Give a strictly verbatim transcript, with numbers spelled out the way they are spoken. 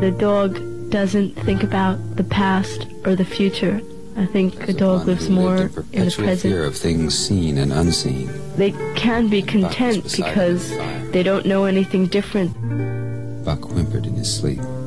The dog doesn't think about the past or the future. I think a dog lives more in the present. Fear of things seen and unseen. They can be content because they don't know anything different. Buck whimpered in his sleep.